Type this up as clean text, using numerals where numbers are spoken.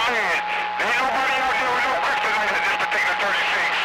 saying, there ain't nobody out there with no kryptonite at this particular 36.